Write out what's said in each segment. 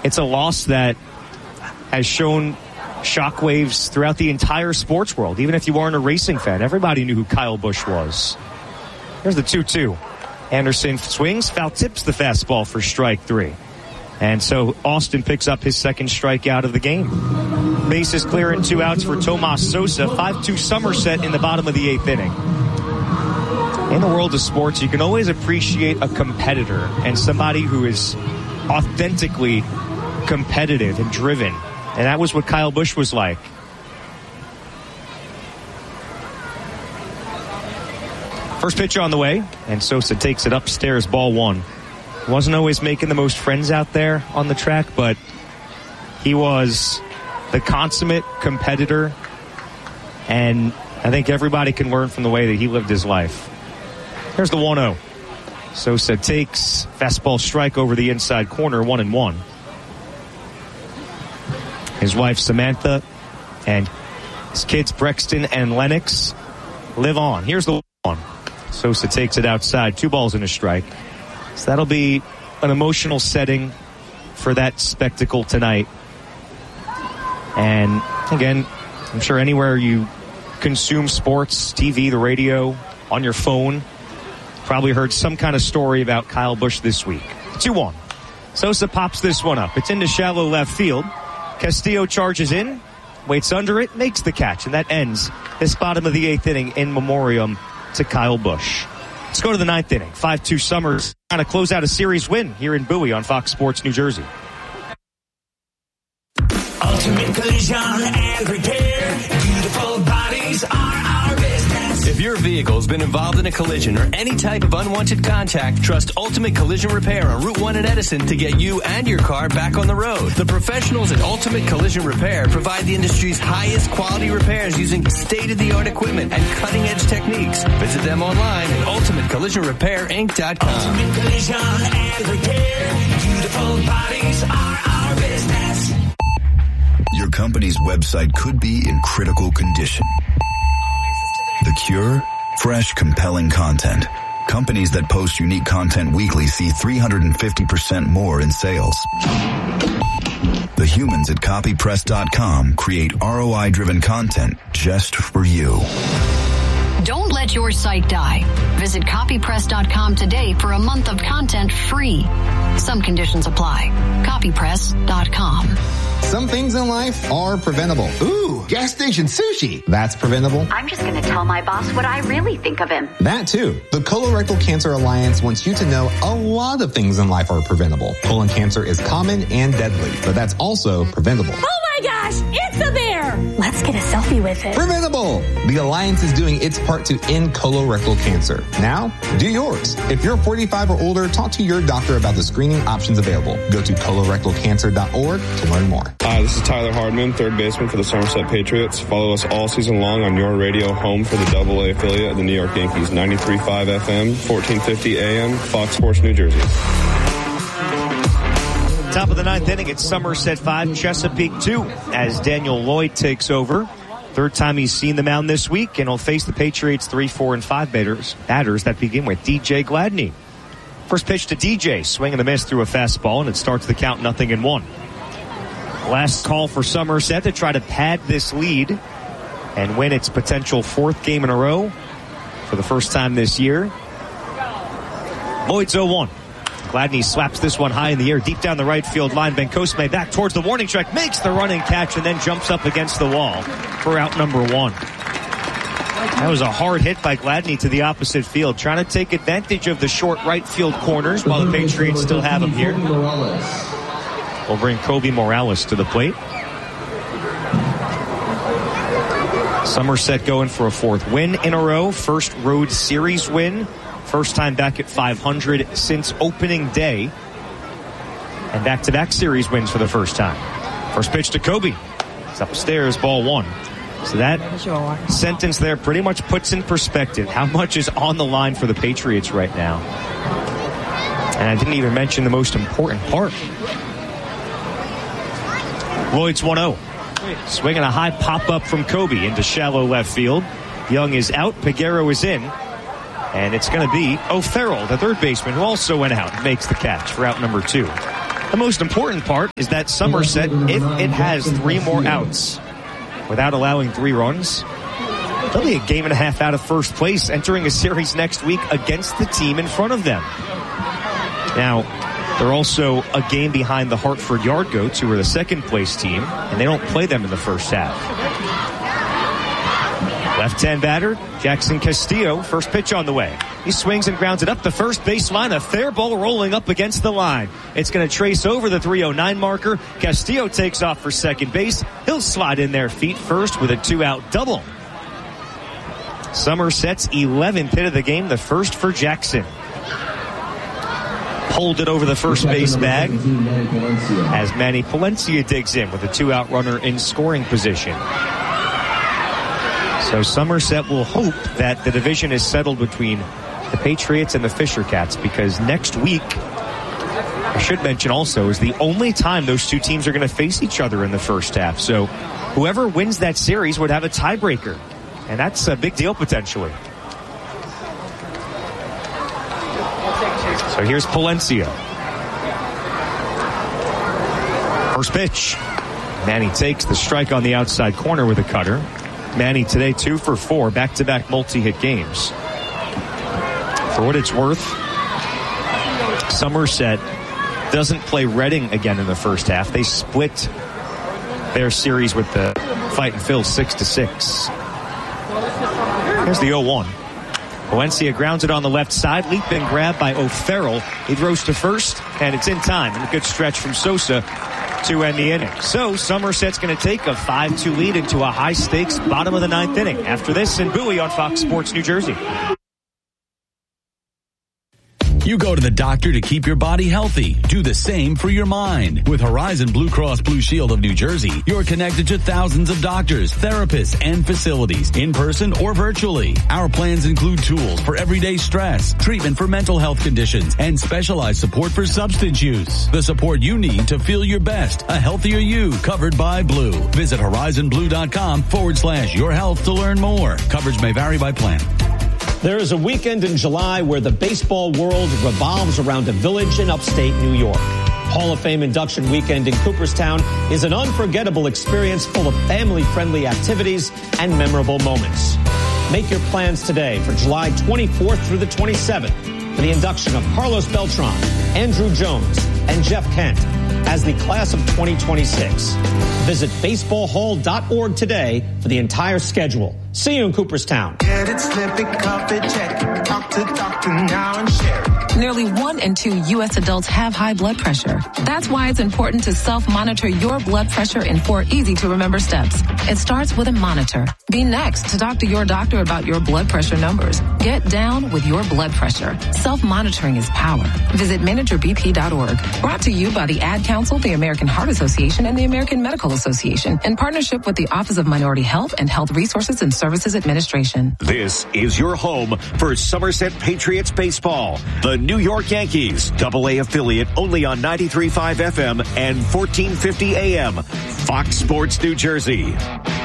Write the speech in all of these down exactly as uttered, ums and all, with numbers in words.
it's a loss that has shown shockwaves throughout the entire sports world. Even if you weren't a racing fan, everybody knew who Kyle Busch was. Here's the two two. Anderson swings, foul tips the fastball for strike three. And so Austin picks up his second strikeout of the game. Bases clear and two outs for Tomas Sosa. five two Somerset in the bottom of the eighth inning. In the world of sports, you can always appreciate a competitor and somebody who is authentically competitive and driven. And that was what Kyle Busch was like. First pitch on the way, and Sosa takes it upstairs, ball one. Wasn't always making the most friends out there on the track, but he was the consummate competitor, and I think everybody can learn from the way that he lived his life. Here's the one oh. Sosa takes fastball strike over the inside corner, one and one. His wife Samantha and his kids Brexton and Lennox live on. Here's the one. Sosa takes it outside, two balls and a strike. So that'll be an emotional setting for that spectacle tonight. And again, I'm sure anywhere you consume sports, T V, the radio, on your phone, probably heard some kind of story about Kyle Busch this week. two one. Sosa pops this one up. It's into shallow left field. Castillo charges in, waits under it, makes the catch, and that ends this bottom of the eighth inning in memoriam to Kyle Busch. Let's go to the ninth inning. five two Summers trying to close out a series win here in Bowie on Fox Sports New Jersey. Ultimate Collision and Repair. Beautiful bodies are our business. If your vehicle's been involved in a collision or any type of unwanted contact, trust Ultimate Collision Repair on Route one in Edison to get you and your car back on the road. The professionals at Ultimate Collision Repair provide the industry's highest quality repairs using state-of-the-art equipment and cutting-edge techniques. Visit them online at ultimate collision repair inc dot com. Ultimate Collision and Repair. Beautiful bodies are our business. Your company's website could be in critical condition. The cure? Fresh, compelling content. Companies that post unique content weekly see three hundred fifty percent more in sales. The humans at copy press dot com create R O I-driven content just for you. Don't let your site die. Visit copy press dot com today for a month of content free. Some conditions apply. copy press dot com. Some things in life are preventable. Ooh, gas station sushi. That's preventable. I'm just going to tell my boss what I really think of him. That too. The Colorectal Cancer Alliance wants you to know a lot of things in life are preventable. Colon cancer is common and deadly, but that's also preventable. Oh my gosh, it's a bear! Let's get a selfie with it. Preventable! The Alliance is doing its part to end colorectal cancer. Now, do yours. If you're forty-five or older, talk to your doctor about the screening options available. Go to colorectal cancer dot org to learn more. Hi, this is Tyler Hardman, third baseman for the Somerset Patriots. Follow us all season long on your radio home for the double A affiliate of the New York Yankees, ninety-three point five F M, fourteen fifty A M, Fox Sports New Jersey. Top of the ninth inning, it's Somerset five, Chesapeake two, as Daniel Lloyd takes over. Third time he's seen the mound this week, and he'll face the Patriots three, four, and five batters, batters that begin with D J Gladney. First pitch to D J, swing and a miss through a fastball, and it starts the count nothing and one. Last call for Somerset to try to pad this lead and win its potential fourth game in a row for the first time this year. Lloyd's oh one. Gladney slaps this one high in the air, deep down the right field line. Ben Cosme back towards the warning track, makes the running catch, and then jumps up against the wall for out number one. That was a hard hit by Gladney to the opposite field, trying to take advantage of the short right field corners while the Patriots still have him here. We'll bring Kobe Morales to the plate. Somerset going for a fourth win in a row. First road series win. First time back at five hundred since opening day. And back-to-back series wins for the first time. First pitch to Kobe. It's upstairs, ball one. So that sentence there pretty much puts in perspective how much is on the line for the Patriots right now. And I didn't even mention the most important part. Lloyd's one oh. Swinging a high pop-up from Kobe into shallow left field. Young is out. Peguero is in. And it's going to be O'Farrell, the third baseman, who also went out and makes the catch for out number two. The most important part is that Somerset, if it has three more outs without allowing three runs, they'll be a game and a half out of first place, entering a series next week against the team in front of them. Now, they're also a game behind the Hartford Yard Goats, who are the second place team, and they don't play them in the first half. Left-hand batter, Jackson Castillo, first pitch on the way. He swings and grounds it up the first baseline, a fair ball rolling up against the line. It's going to trace over the three oh nine marker. Castillo takes off for second base. He'll slide in there feet first with a two-out double. Somerset's eleventh hit of the game, the first for Jackson. Pulled it over the first base bag as Manny Palencia digs in with a two-out runner in scoring position. So Somerset will hope that the division is settled between the Patriots and the Fisher Cats, because next week, I should mention also, is the only time those two teams are going to face each other in the first half. So whoever wins that series would have a tiebreaker, and that's a big deal potentially. So here's Palencia. First pitch. Manny takes the strike on the outside corner with a cutter. Manny today two for four, back-to-back multi-hit games. For what it's worth, Somerset doesn't play Reading again in the first half. They split their series with the Fightin' Phils six to six. Here's the oh one. Valencia grounds it on the left side. Leap and grab by O'Farrell. He throws to first, and it's in time. And a good stretch from Sosa to end the inning. So Somerset's going to take a five two lead into a high-stakes bottom of the ninth inning. After this, in Bowie on Fox Sports New Jersey. You go to the doctor to keep your body healthy. Do the same for your mind. With Horizon Blue Cross Blue Shield of New Jersey, you're connected to thousands of doctors, therapists, and facilities, in person or virtually. Our plans include tools for everyday stress, treatment for mental health conditions, and specialized support for substance use. The support you need to feel your best. A healthier you, covered by Blue. Visit horizonblue.com forward slash your health to learn more. Coverage may vary by plan. There is a weekend in July where the baseball world revolves around a village in upstate New York. Hall of Fame induction weekend in Cooperstown is an unforgettable experience full of family-friendly activities and memorable moments. Make your plans today for July twenty-fourth through the twenty-seventh for the induction of Carlos Beltran, Andrew Jones, and Jeff Kent as the class of twenty twenty-six. Visit baseball hall dot org today for the entire schedule. See you in Cooperstown. Get it, slip it, cuff it, check it. Talk to doctor now and share it. Nearly one in two U S adults have high blood pressure. That's why it's important to self-monitor your blood pressure in four easy-to-remember steps. It starts with a monitor. Be next to talk to your doctor about your blood pressure numbers. Get down with your blood pressure. Self-monitoring is power. Visit manager b p dot org. Brought to you by the Ad Council, the American Heart Association, and the American Medical Association, in partnership with the Office of Minority Health and Health Resources and Services Administration. This is your home for Somerset Patriots baseball. The New York Yankees, double A affiliate, only on ninety-three point five F M and fourteen fifty A M. Fox Sports New Jersey.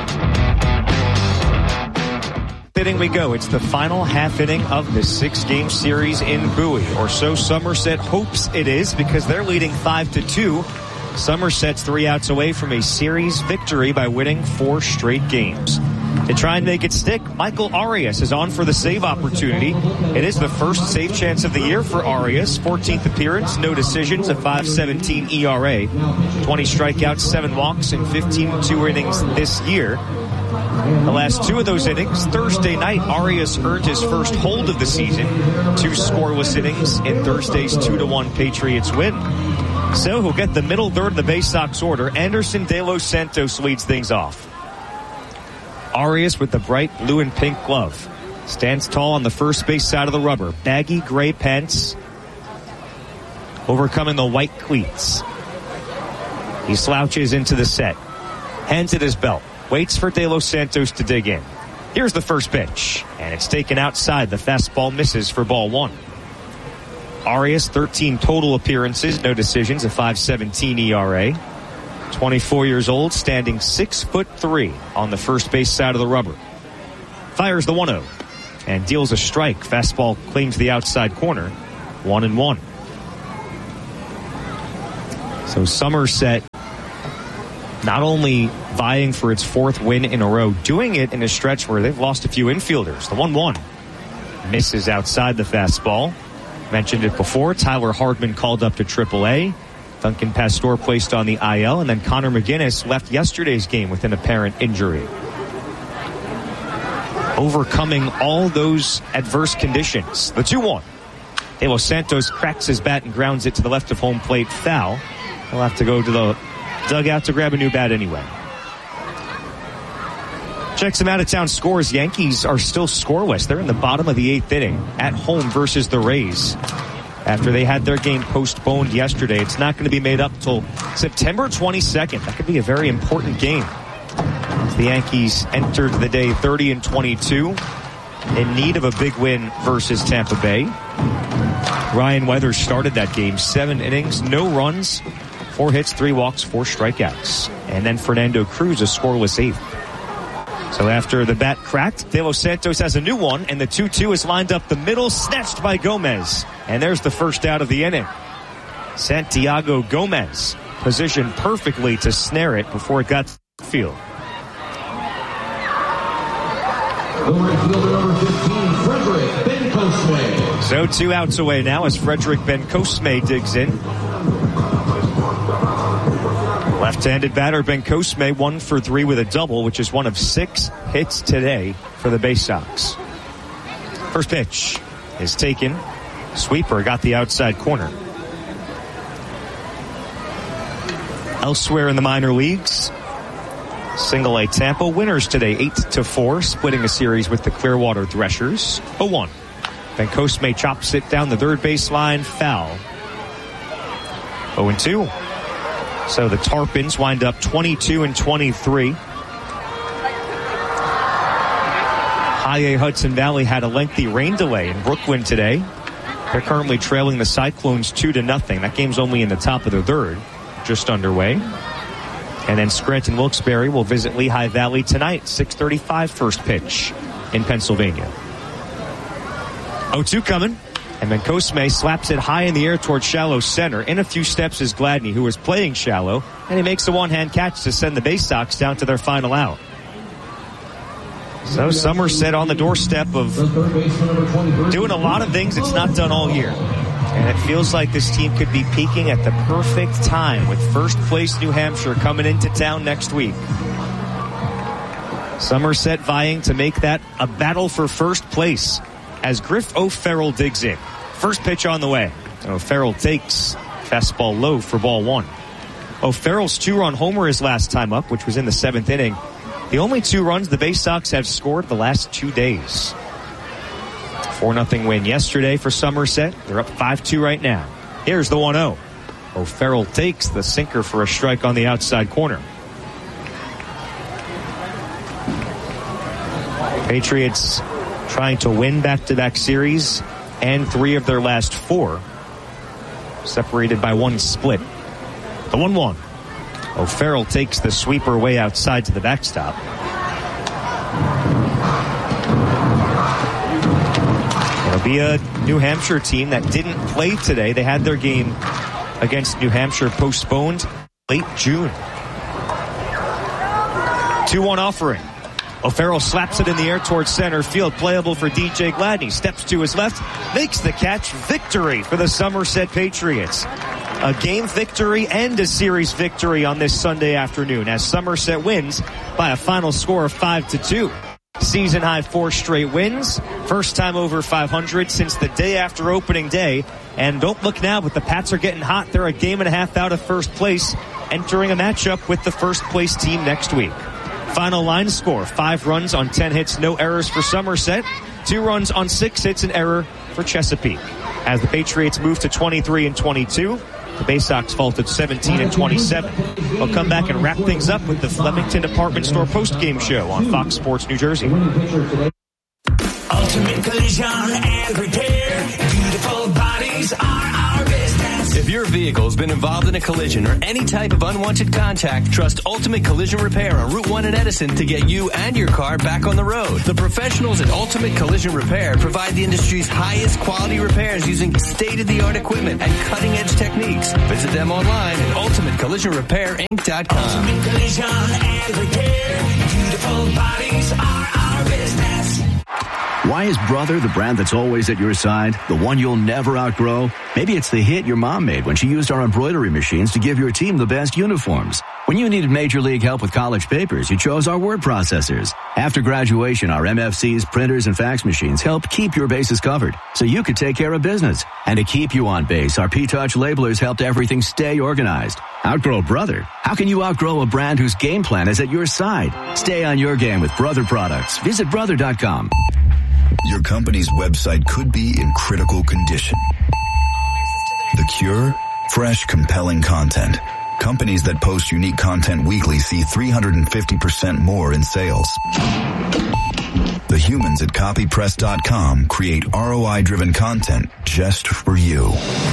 Inning we go. It's the final half inning of the six-game series in Bowie, or so Somerset hopes it is, because they're leading five to two. Somerset's three outs away from a series victory by winning four straight games. To try and make it stick, Michael Arias is on for the save opportunity. It is the first save chance of the year for Arias. fourteenth appearance, no decisions, a five seventeen E R A. twenty strikeouts, seven walks, and fifteen two innings this year. The last two of those innings, Thursday night, Arias earned his first hold of the season. Two scoreless innings in Thursday's two to one Patriots win. So he'll get the middle third of the Bay Sox order. Anderson De Los Santos leads things off. Arias with the bright blue and pink glove. Stands tall on the first base side of the rubber. Baggy gray pants overcoming the white cleats. He slouches into the set. Hands at his belt. Waits for De Los Santos to dig in. Here's the first pitch. And it's taken outside. The fastball misses for ball one. Arias, thirteen total appearances, no decisions, a five seventeen E R A. twenty-four years old, standing six foot three on the first base side of the rubber. Fires the one oh and deals a strike. Fastball claims the outside corner. One and one. So Somerset not only vying for its fourth win in a row, doing it in a stretch where they've lost a few infielders. The one one misses outside the fastball. Mentioned it before. Tyler Hardman called up to triple A. Duncan Pastor placed on the I L, and then Connor McGinnis left yesterday's game with an apparent injury. Overcoming all those adverse conditions. The two one. De Los Santos cracks his bat and grounds it to the left of home plate. Foul. He'll have to go to the dugout to grab a new bat anyway. Check some out-of-town scores. Yankees are still scoreless. They're in the bottom of the eighth inning at home versus the Rays. After they had their game postponed yesterday, it's not going to be made up till September twenty-second. That could be a very important game. As the Yankees entered the day thirty and twenty-two, in need of a big win versus Tampa Bay. Ryan Weathers started that game. Seven innings, no runs, four hits, three walks, four strikeouts. And then Fernando Cruz, a scoreless eighth. So after the bat cracked, De Los Santos has a new one, and the two two is lined up the middle, snatched by Gomez. And there's the first out of the inning. Santiago Gomez positioned perfectly to snare it before it got to the field. The right fielder, number fifteen, Frederick Bencosme. So two outs away now as Frederick Bencosme digs in. Left-handed batter Bencosme, one for three with a double, which is one of six hits today for the Bay Sox. First pitch is taken. Sweeper got the outside corner. Elsewhere in the minor leagues, Single A Tampa winners today, eight to four, splitting a series with the Clearwater Threshers. oh one. Bencosme chops it down the third baseline, foul. oh and two. So the Tarpons wind up twenty-two and twenty-three. High A Hudson Valley had a lengthy rain delay in Brooklyn today. They're currently trailing the Cyclones two to nothing. That game's only in the top of the third, just underway. And then Scranton Wilkes-Barre will visit Lehigh Valley tonight, six thirty-five first pitch in Pennsylvania. oh two coming. And Bencosme slaps it high in the air towards shallow center. In a few steps is Gladney, who is playing shallow, and he makes a one-hand catch to send the Bay Sox down to their final out. So Somerset on the doorstep of doing a lot of things it's not done all year. And it feels like this team could be peaking at the perfect time with first place New Hampshire coming into town next week. Somerset vying to make that a battle for first place as Griff O'Farrell digs in. First pitch on the way. O'Farrell takes fastball low for ball one. O'Farrell's two-run homer his last time up, which was in the seventh inning. The only two runs the Bay Sox have scored the last two days. four nothing win yesterday for Somerset. They're up five two right now. Here's the one oh. O'Farrell takes the sinker for a strike on the outside corner. Patriots trying to win back-to-back series and three of their last four, separated by one split. The one one. O'Farrell takes the sweeper way outside to the backstop. It'll be a New Hampshire team that didn't play today. They had their game against New Hampshire postponed late June. two one offering. O'Farrell slaps it in the air towards center field. Playable for D J Gladney. Steps to his left. Makes the catch. Victory for the Somerset Patriots. A game victory and a series victory on this Sunday afternoon as Somerset wins by a final score of five to two. Season high four straight wins. First time over five hundred since the day after opening day. And don't look now, but the Pats are getting hot. They're a game and a half out of first place, entering a matchup with the first place team next week. Final line score, five runs on ten hits, no errors for Somerset. Two runs on six hits, an error for Chesapeake. As the Patriots move to twenty-three and twenty-two, the Bay Sox fall at seventeen and twenty-seven. We'll come back and wrap things up with the Flemington Department Store post-game show on Fox Sports New Jersey. Ultimate Collision and Repair. Beautiful bodies are our business. If If your vehicle has been involved in a collision or any type of unwanted contact, trust Ultimate Collision Repair on Route one in Edison to get you and your car back on the road. The professionals at Ultimate Collision Repair provide the industry's highest quality repairs using state-of-the-art equipment and cutting-edge techniques. Visit them online at ultimate collision repair inc dot com. Ultimate Collision and Repair. Beautiful bodies are our business. Why is Brother the brand that's always at your side? The one you'll never outgrow? Maybe it's the hit your mom made when she used our embroidery machines to give your team the best uniforms. When you needed major league help with college papers, you chose our word processors. After graduation, our M F Cs, printers, and fax machines helped keep your bases covered so you could take care of business. And to keep you on base, our P-Touch labelers helped everything stay organized. Outgrow Brother? How can you outgrow a brand whose game plan is at your side? Stay on your game with Brother products. Visit brother dot com. Your company's website could be in critical condition. The cure? Fresh, compelling content. Companies that post unique content weekly see three hundred fifty percent more in sales. The humans at copy press dot com create R O I-driven content just for you.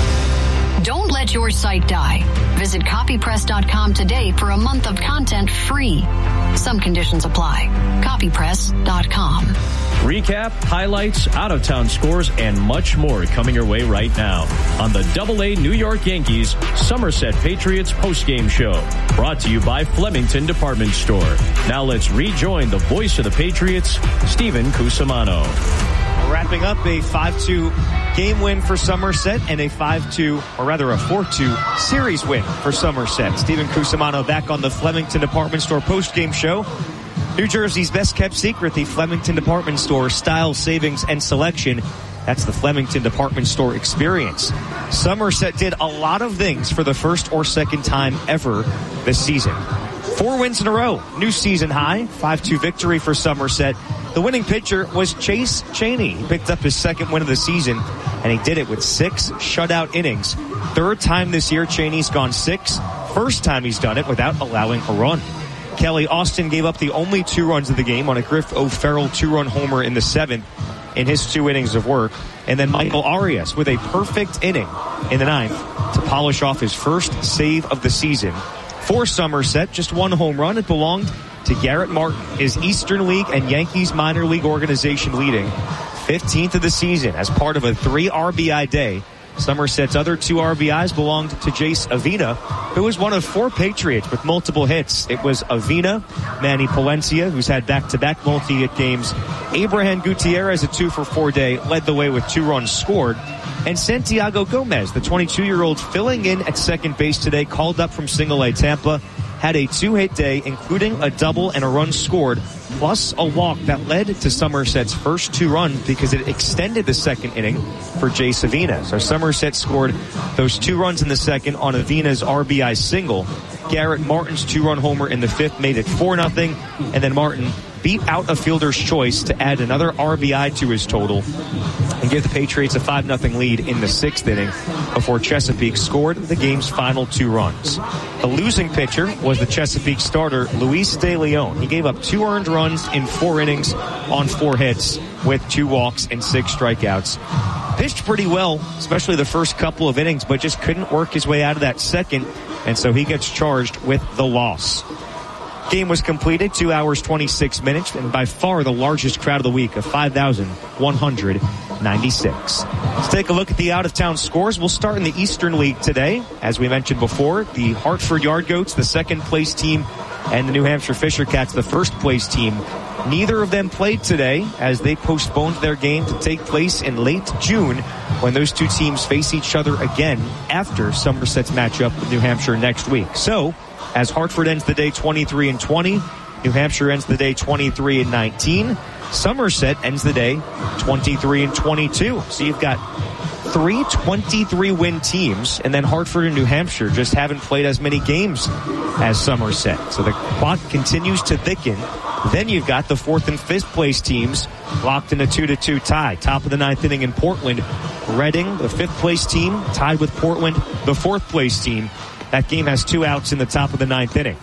Don't let your site die. Visit copy press dot com today for a month of content free. Some conditions apply. copy press dot com. Recap, highlights, out-of-town scores, and much more coming your way right now on the Double A New York Yankees Somerset Patriots postgame show. Brought to you by Flemington Department Store. Now let's rejoin the voice of the Patriots, Steven Cusimano. Wrapping up a five two game win for Somerset and a five two, or rather a four two series win for Somerset. Steven Cusimano back on the Flemington Department Store postgame show. New Jersey's best kept secret, the Flemington Department Store style, savings, and selection. That's the Flemington Department Store experience. Somerset did a lot of things for the first or second time ever this season. Four wins in a row, new season high, five two victory for Somerset. The winning pitcher was Chase Chaney. He picked up his second win of the season, and he did it with six shutout innings. Third time this year Chaney's gone six. First time he's done it without allowing a run. Kelly Austin gave up the only two runs of the game on a Griff O'Farrell two-run homer in the seventh in his two innings of work. And then Michael Arias with a perfect inning in the ninth to polish off his first save of the season. For Somerset, just one home run. It belonged to Garrett Martin, his Eastern League and Yankees minor league organization leading fifteenth of the season as part of a three R B I day. Somerset's other two R B Is belonged to Jace Avina, who was one of four Patriots with multiple hits. It was Avina, Manny Palencia, who's had back-to-back multi-hit games. Abraham Gutierrez, a two for four day, led the way with two runs scored. And Santiago Gomez, the twenty-two-year-old filling in at second base today, called up from Single A Tampa, had a two-hit day, including a double and a run scored, plus a walk that led to Somerset's first two runs because it extended the second inning for Jace Avina. So Somerset scored those two runs in the second on Avina's R B I single. Garrett Martin's two-run homer in the fifth made it four nothing, and then Martin beat out a fielder's choice to add another R B I to his total and give the Patriots a five nothing lead in the sixth inning before Chesapeake scored the game's final two runs. The losing pitcher was the Chesapeake starter, Luis De Leon. He gave up two earned runs in four innings on four hits with two walks and six strikeouts. Pitched pretty well, especially the first couple of innings, but just couldn't work his way out of that second, and so he gets charged with the loss. Game was completed two hours, twenty-six minutes, and by far the largest crowd of the week of five thousand one hundred ninety-six. Let's take a look at the out-of-town scores. We'll start in the Eastern League today. As we mentioned before, the Hartford Yard Goats, the second-place team, and the New Hampshire Fisher Cats, the first-place team. Neither of them played today as they postponed their game to take place in late June when those two teams face each other again after Somerset's matchup with New Hampshire next week. So, as Hartford ends the day twenty-three and twenty, New Hampshire ends the day twenty-three and nineteen, Somerset ends the day twenty-three and twenty-two. So you've got three twenty-three win teams, and then Hartford and New Hampshire just haven't played as many games as Somerset. So the clock continues to thicken. Then you've got the fourth and fifth place teams locked in a two to two tie. Top of the ninth inning in Portland, Reading, the fifth place team, tied with Portland, the fourth place team. That game has two outs in the top of the ninth inning.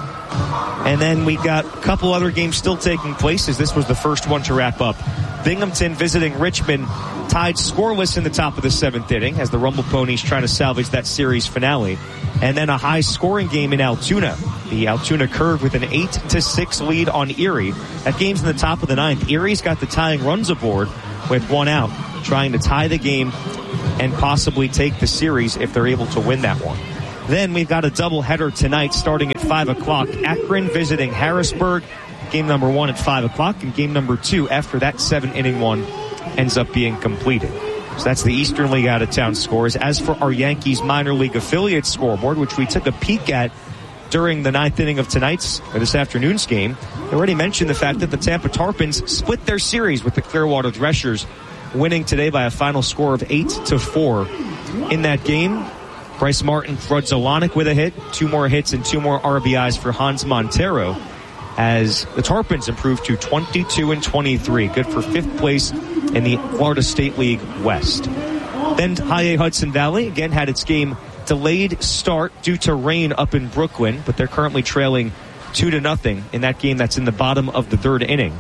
And then we've got a couple other games still taking place as this was the first one to wrap up. Binghamton visiting Richmond. tied scoreless in the top of the seventh inning as the Rumble Ponies try to salvage that series finale. And then a high-scoring game in Altoona. The Altoona Curve with an eight to six lead on Erie. That game's in the top of the ninth. Erie's got the tying runs aboard with one out, trying to tie the game and possibly take the series if they're able to win that one. Then we've got a doubleheader tonight starting at five o'clock. Akron visiting Harrisburg. Game number one at five o'clock, and game number two after that seven-inning one ends up being completed. So that's the Eastern League out-of-town scores. As for our Yankees minor league affiliate scoreboard, which we took a peek at during the ninth inning of tonight's, or this afternoon's game, I already mentioned the fact that the Tampa Tarpons split their series with the Clearwater Threshers, winning today by a final score of eight to four. In that game, Bryce Martin, Rod Zolonic with a hit, two more hits and two more R B Is for Hans Montero, as the Tarpons improved to twenty-two and twenty-three, good for fifth place in the Florida State League West. Then High A Hudson Valley again had its game delayed start due to rain up in Brooklyn, but they're currently trailing two to nothing in that game that's in the bottom of the third inning.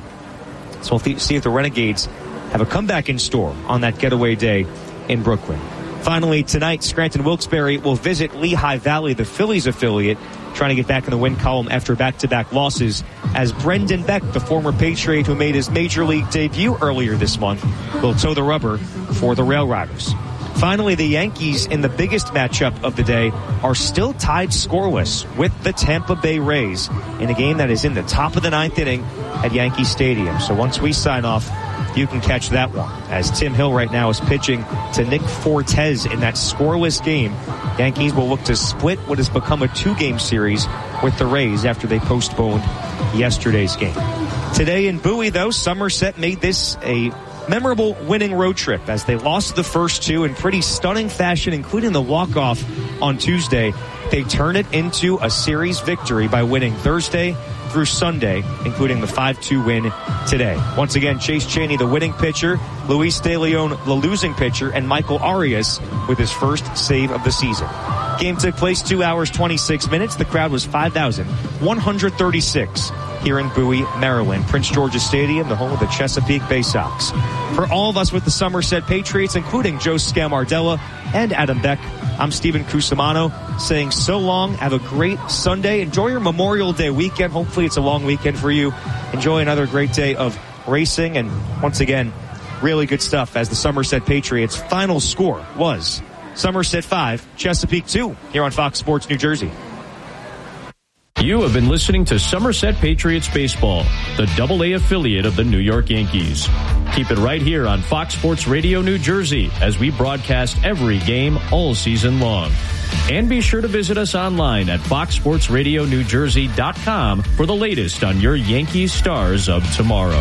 So we'll see if the Renegades have a comeback in store on that getaway day in Brooklyn. Finally, tonight, Scranton Wilkes-Barre will visit Lehigh Valley, the Phillies affiliate, trying to get back in the win column after back-to-back losses, as Brendan Beck, the former Patriot who made his major league debut earlier this month, will toe the rubber for the Rail Riders. Finally, the Yankees in the biggest matchup of the day are still tied scoreless with the Tampa Bay Rays in a game that is in the top of the ninth inning at Yankee Stadium. So once we sign off, you can catch that one, as Tim Hill right now is pitching to Nick Fortes in that scoreless game. Yankees will look to split what has become a two-game series with the Rays after they postponed yesterday's game. Today in Bowie, though, Somerset made this a memorable winning road trip as they lost the first two in pretty stunning fashion, including the walk-off on Tuesday. They turn it into a series victory by winning Thursday through Sunday, including the five two win today. Once again, Chase Chaney, the winning pitcher, Luis De Leon, the losing pitcher, and Michael Arias with his first save of the season. Game took place two hours, twenty-six minutes. The crowd was five thousand one hundred thirty-six here in Bowie, Maryland. Prince George's Stadium, the home of the Chesapeake Bay Sox. For all of us with the Somerset Patriots, including Joe Scamardella and Adam Beck, I'm Stephen Cusimano saying so long. Have a great Sunday. Enjoy your Memorial Day weekend. Hopefully it's a long weekend for you. Enjoy another great day of racing. And once again, really good stuff as the Somerset Patriots' final score was Somerset five, Chesapeake two here on Fox Sports New Jersey. You have been listening to Somerset Patriots Baseball, the double A affiliate of the New York Yankees. Keep it right here on Fox Sports Radio New Jersey as we broadcast every game all season long. And be sure to visit us online at fox sports radio new jersey dot com for the latest on your Yankees stars of tomorrow.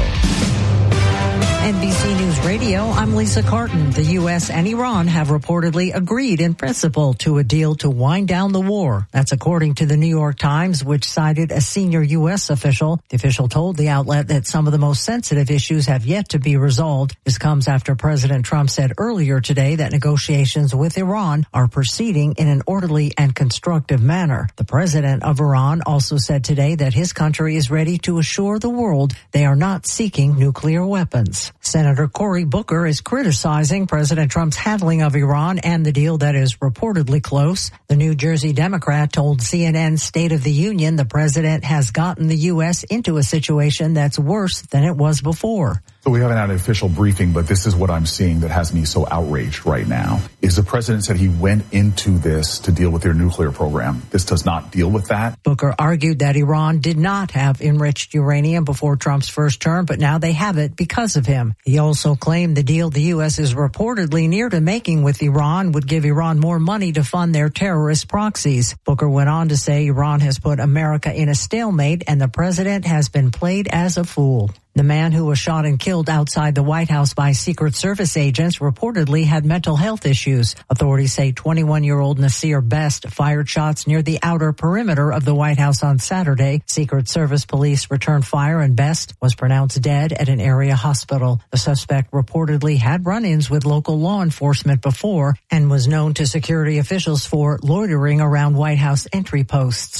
N B C News Radio, I'm Lisa Carton. The U S and Iran have reportedly agreed in principle to a deal to wind down the war. That's according to the New York Times, which cited a senior U S official. The official told the outlet that some of the most sensitive issues have yet to be resolved. This comes after President Trump said earlier today that negotiations with Iran are proceeding in an orderly and constructive manner. The president of Iran also said today that his country is ready to assure the world they are not seeking nuclear weapons. Senator Cory Booker is criticizing President Trump's handling of Iran and the deal that is reportedly close. The New Jersey Democrat told C N N's State of the Union the president has gotten the U S into a situation that's worse than it was before. So we haven't had an official briefing, but this is what I'm seeing that has me so outraged right now. Is the president said he went into this to deal with their nuclear program. This does not deal with that. Booker argued that Iran did not have enriched uranium before Trump's first term, but now they have it because of him. He also claimed the deal the U S is reportedly near to making with Iran would give Iran more money to fund their terrorist proxies. Booker went on to say Iran has put America in a stalemate and the president has been played as a fool. The man who was shot and killed outside the White House by Secret Service agents reportedly had mental health issues. Authorities say twenty-one-year-old Nasir Best fired shots near the outer perimeter of the White House on Saturday. Secret Service police returned fire and Best was pronounced dead at an area hospital. The suspect reportedly had run-ins with local law enforcement before and was known to security officials for loitering around White House entry posts.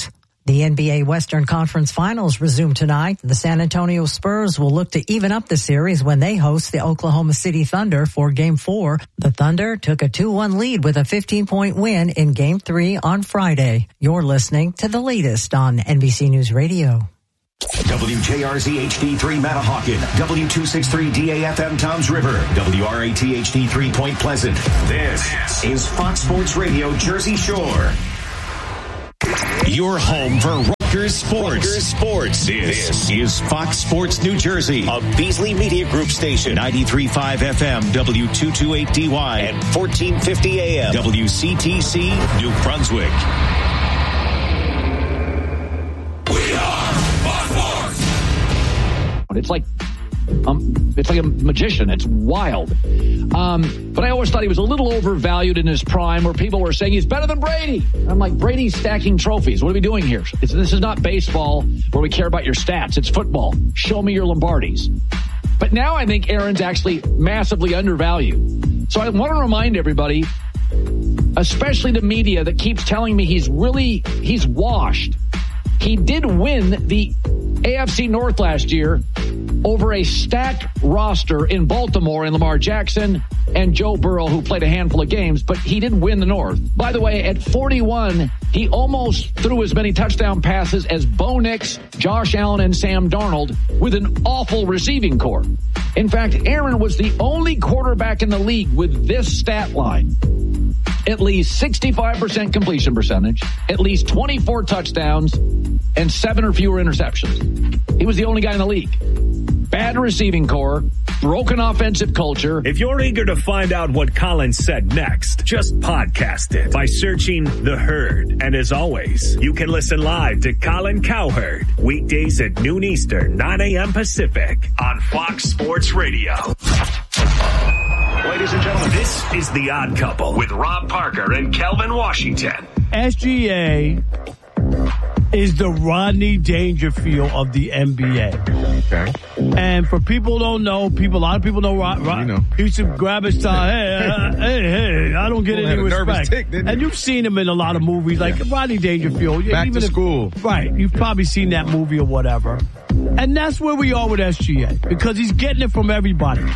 The N B A Western Conference Finals resume tonight. The San Antonio Spurs will look to even up the series when they host the Oklahoma City Thunder for Game four. The Thunder took a two one lead with a fifteen-point win in Game three on Friday. You're listening to the latest on N B C News Radio. W J R Z H D three Manahawkin, W two sixty-three D A F M Toms River, W R A T H D three Point Pleasant. This is Fox Sports Radio Jersey Shore. Your home for Rutgers Sports. Rutgers Sports. This, this is Fox Sports New Jersey, a Beasley Media Group station, ninety-three point five F M, W two twenty-eight D Y, and fourteen fifty A M, W C T C, New Brunswick. We are Fox Sports. It's like Um, it's like a magician. It's wild. Um, but I always thought he was a little overvalued in his prime, where people were saying he's better than Brady. And I'm like, Brady's stacking trophies. What are we doing here? It's, this is not baseball where we care about your stats. It's football. Show me your Lombardis. But now I think Aaron's actually massively undervalued. So I want to remind everybody, especially the media that keeps telling me he's really, he's washed. He did win the A F C North last year over a stacked roster in Baltimore and Lamar Jackson and Joe Burrow, who played a handful of games, but he did win the North. By the way, at forty-one, he almost threw as many touchdown passes as Bo Nix, Josh Allen, and Sam Darnold with an awful receiving corps. In fact, Aaron was the only quarterback in the league with this stat line. At least sixty-five percent completion percentage, at least twenty-four touchdowns, and seven or fewer interceptions. He was the only guy in the league. Bad receiving core, broken offensive culture. If you're eager to find out what Colin said next, just podcast it by searching The Herd. And as always, you can listen live to Colin Cowherd weekdays at noon Eastern, nine a.m. Pacific on Fox Sports Radio. Ladies and gentlemen, this is The Odd Couple with Rob Parker and Kelvin Washington. S G A is the Rodney Dangerfield of the N B A. Okay. And for people who don't know, people, a lot of people know Rod. Rod you know. He used to grab his tie. Hey, uh, hey, hey, I don't get any respect. Tick, and you've seen him in a lot of movies, like yeah. Rodney Dangerfield. Back even to if, school. Right. You've probably seen that movie or whatever. And that's where we are with S G A, because he's getting it from everybody.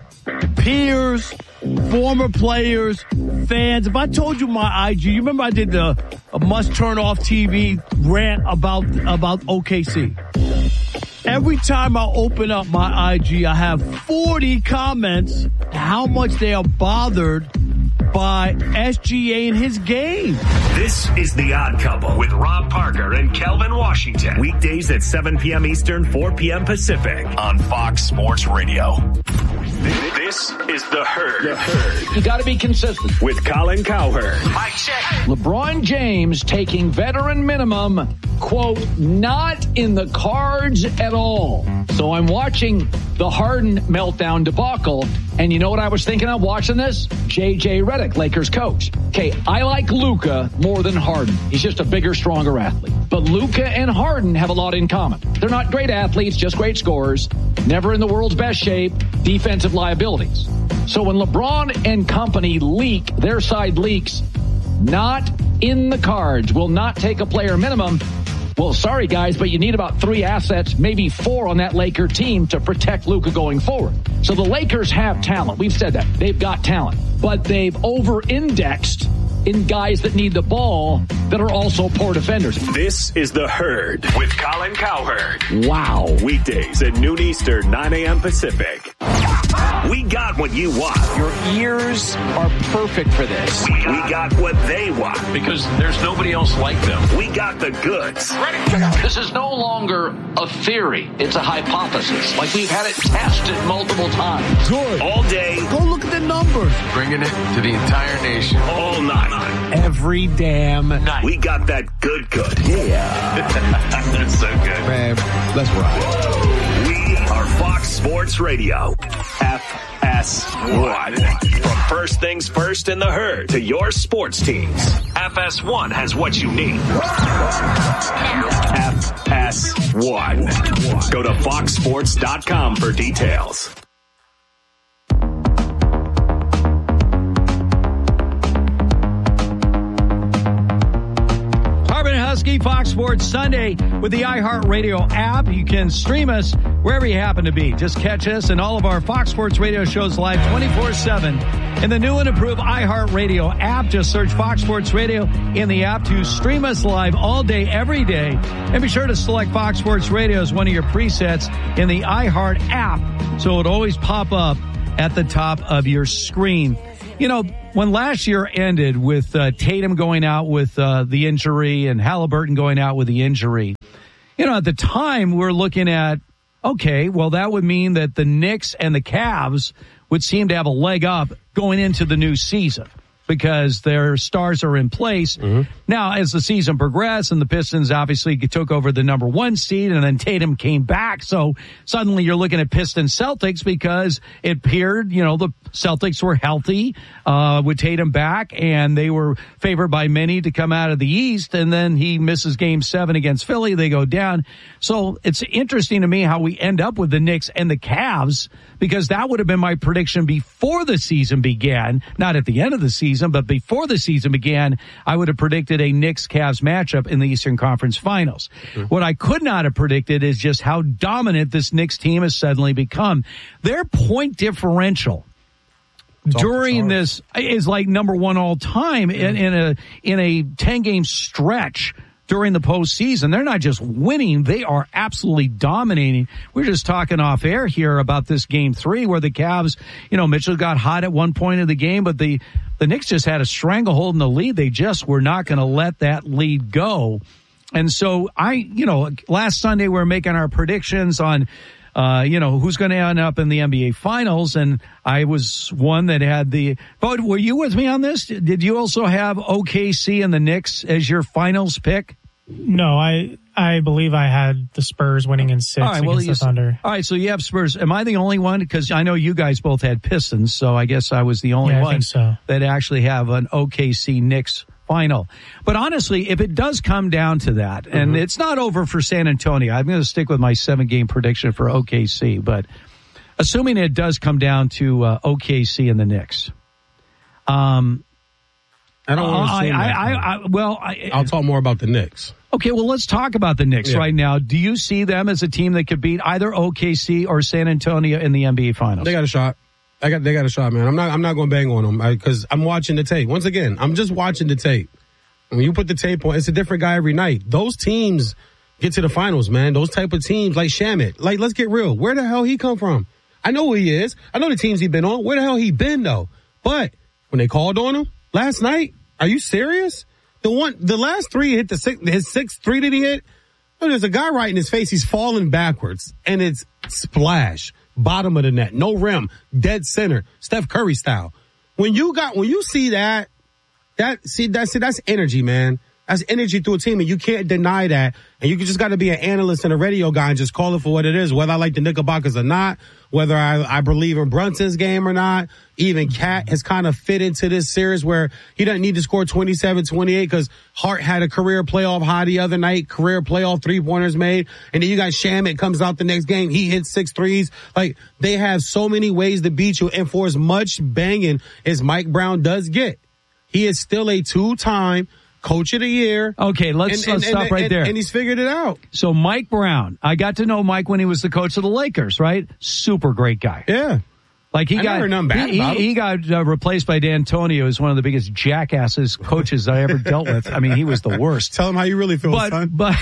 Peers, former players, fans. If I told you my I G, you remember I did the a must turn off T V rant about about O K C. Every time I open up my I G, I have forty comments how much they are bothered by S G A in his game. This is The Odd Couple with Rob Parker and Kelvin Washington. Weekdays at seven p.m. Eastern, four p.m. Pacific on Fox Sports Radio. This is The Herd. The Herd. You got to be consistent. With Colin Cowherd. Mike check. LeBron James taking veteran minimum, quote, not in the cards at all. So I'm watching the Harden meltdown debacle, and you know what I was thinking of watching this? J J Redick, Lakers coach. Okay, I like Luka more than Harden. He's just a bigger, stronger athlete. But Luka and Harden have a lot in common. They're not great athletes, just great scorers, never in the world's best shape, defensive liabilities. So when LeBron and company leak, their side leaks, not in the cards, will not take a player minimum. Well, sorry, guys, but you need about three assets, maybe four on that Laker team to protect Luka going forward. So the Lakers have talent. We've said that. They've got talent. But they've over-indexed in guys that need the ball that are also poor defenders. This is The Herd with Colin Cowherd. Wow. Weekdays at noon Eastern, nine a.m. Pacific. We got what you want. Your ears are perfect for this. We got, we got what they want. Because there's nobody else like them. We got the goods. Ready? This is no longer a theory. It's a hypothesis. Like we've had it tested multiple times. Good. All day. Go look at the numbers. Bringing it to the entire nation. All night. Every damn night. We got that good good. Yeah. That's so good. Man, let's ride. We are Fox Sports Radio. F S one. From first things first in the Herd to your sports teams, F S one has what you need. F S one. Go to fox sports dot com for details. Yankee Fox Sports Sunday with the iHeartRadio app. You can stream us wherever you happen to be. Just catch us and all of our Fox Sports Radio shows live twenty-four seven in the new and improved iHeartRadio app. Just search Fox Sports Radio in the app to stream us live all day, every day. And be sure to select Fox Sports Radio as one of your presets in the iHeart app, so it'll always pop up at the top of your screen. You know, when last year ended with uh, Tatum going out with uh, the injury and Halliburton going out with the injury, you know, at the time we're looking at, okay, well, that would mean that the Knicks and the Cavs would seem to have a leg up going into the new season because their stars are in place. Mm-hmm. Now, as the season progressed and the Pistons obviously took over the number one seed and then Tatum came back, so suddenly you're looking at Pistons Celtics because it appeared, you know, the Celtics were healthy uh with Tatum back, and they were favored by many to come out of the East, and then he misses game seven against Philly. They go down. So it's interesting to me how we end up with the Knicks and the Cavs, because that would have been my prediction before the season began, not at the end of the season, but before the season began. I would have predicted a Knicks-Cavs matchup in the Eastern Conference Finals. Mm-hmm. What I could not have predicted is just how dominant this Knicks team has suddenly become. Their point differential during this is like number one all time in, in a in a ten game stretch during the postseason. They're not just winning, they are absolutely dominating. We're just talking off air here about this game three where the Cavs, you know, Mitchell got hot at one point of the game, but the, the Knicks just had a stranglehold in the lead. They just were not going to let that lead go. And so I, you know, last Sunday we were making our predictions on Uh, you know, who's going to end up in the N B A Finals, and I was one that had the vote. Were you with me on this? Did you also have O K C and the Knicks as your finals pick? No, I I believe I had the Spurs winning in six all right, against well, the Thunder. All right, so you have Spurs. Am I the only one? Because I know you guys both had Pistons, so I guess I was the only yeah, I one think so. that actually have an O K C Knicks final. But honestly, if it does come down to that, mm-hmm. and it's not over for San Antonio, I'm going to stick with my seven game prediction for O K C, but assuming it does come down to uh, O K C and the Knicks. Um, I don't want to I, say I, that. I, I, well, I, I'll talk more about the Knicks. Okay, well, let's talk about the Knicks yeah. right now. Do you see them as a team that could beat either O K C or San Antonio in the N B A Finals? They got a shot. I got, they got a shot, man. I'm not, I'm not going to bang on them because I'm watching the tape. Once again, I'm just watching the tape. When you put the tape on, it's a different guy every night. Those teams get to the finals, man. Those type of teams, like Shamet. Like, let's get real. Where the hell he come from? I know who he is. I know the teams he been on. Where the hell he been, though? But when they called on him last night, are you serious? The one, the last three hit the six, his sixth three that he hit. Oh, there's a guy right in his face. He's falling backwards, and it's splash, bottom of the net, no rim, dead center, Steph Curry style. When you got, when you see that, that see that's that's energy, man. That's energy through a team, and you can't deny that. And you just got to be an analyst and a radio guy and just call it for what it is. Whether I like the Knickerbockers or not, whether I, I believe in Brunson's game or not, even Cat has kind of fit into this series where he doesn't need to score twenty-seven, twenty-eight because Hart had a career playoff high the other night, career playoff three-pointers made. And then you got Shamet comes out the next game. He hits six threes. Like, they have so many ways to beat you. And for as much banging as Mike Brown does get, he is still a two-time Coach of the Year. Okay, let's, and, let's and, stop and, right and, there. And he's figured it out. So Mike Brown, I got to know Mike when he was the coach of the Lakers, right? Super great guy. Yeah. Like he I got, never known bad he, about he, him. he got uh, replaced by D'Antonio as one of the biggest jackasses coaches I ever dealt with. I mean, he was the worst. Tell him how you really feel, but, son. But,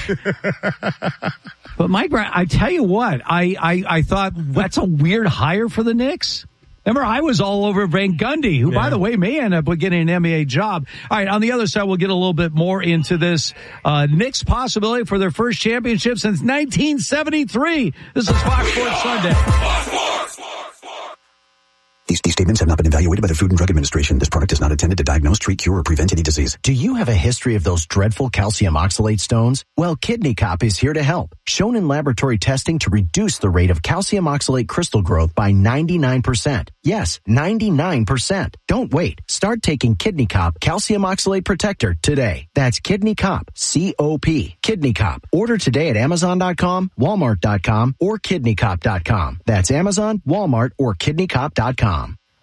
but Mike Brown, I tell you what, I, I, I thought that's a weird hire for the Knicks. Remember, I was all over Van Gundy, who, yeah. by the way, may end up getting an N B A job. All right, on the other side, we'll get a little bit more into this uh, Knicks possibility for their first championship since nineteen seventy-three. This is Fox Sports Sunday. Fox Sports. These, these statements have not been evaluated by the Food and Drug Administration. This product is not intended to diagnose, treat, cure, or prevent any disease. Do you have a history of those dreadful calcium oxalate stones? Well, Kidney Cop is here to help. Shown in laboratory testing to reduce the rate of calcium oxalate crystal growth by ninety-nine percent. Yes, ninety-nine percent. Don't wait. Start taking Kidney Cop Calcium Oxalate Protector today. That's Kidney Cop, C O P. Kidney Cop. Order today at Amazon dot com, Walmart dot com, or Kidney Cop dot com. That's Amazon, Walmart, or Kidney Cop dot com.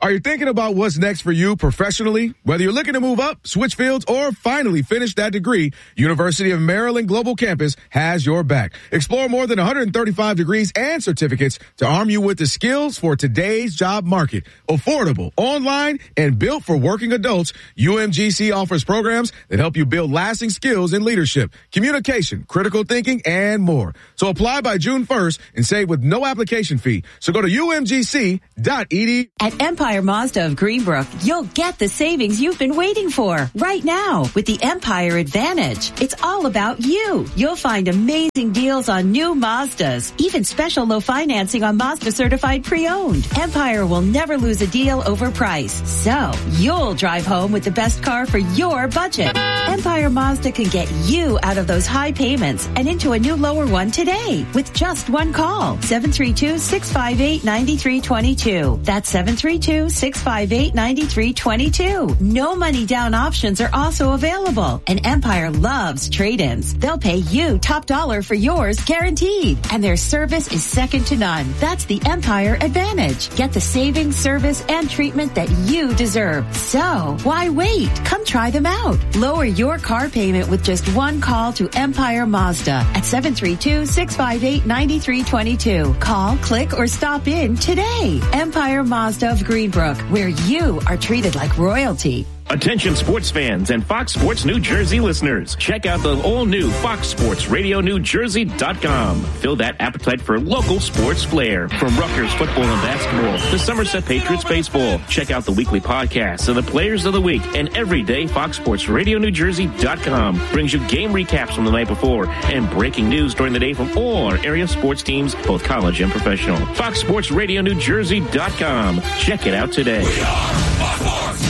Are you thinking about what's next for you professionally? Whether you're looking to move up, switch fields, or finally finish that degree, University of Maryland Global Campus has your back. Explore more than one hundred thirty-five degrees and certificates to arm you with the skills for today's job market. Affordable, online, and built for working adults, U M G C offers programs that help you build lasting skills in leadership, communication, critical thinking, and more. So apply by June first and save with no application fee. So go to U M G C dot E D U. At Empire Mazda of Greenbrook, you'll get the savings you've been waiting for right now with the Empire Advantage. It's all about you. You'll find amazing deals on new Mazdas, even special low financing on Mazda certified pre-owned. Empire will never lose a deal over price. So you'll drive home with the best car for your budget. Empire Mazda can get you out of those high payments and into a new lower one today with just one call. seven three two, six five eight, nine three two two. That's seven three two, six five eight, nine three two two. No money down options are also available. And Empire loves trade-ins. They'll pay you top dollar for yours guaranteed. And their service is second to none. That's the Empire Advantage. Get the savings, service, and treatment that you deserve. So why wait? Come try them out. Lower your car payment with just one call to Empire Mazda at seven three two, six five eight, nine three two two. Call, click, or stop in today. Empire Mazda of Greenbrook, where you are treated like royalty. Attention sports fans and Fox Sports New Jersey listeners. Check out the all-new Fox Sports Radio New Jersey dot com. Fill that appetite for local sports flair. From Rutgers football and basketball to Somerset Patriots baseball. Check out the weekly podcasts of the players of the week. And every day, Fox Sports Radio New Jersey dot com brings you game recaps from the night before and breaking news during the day from all our area sports teams, both college and professional. Fox Sports Radio New Jersey dot com. Check it out today. We are Fox Sports.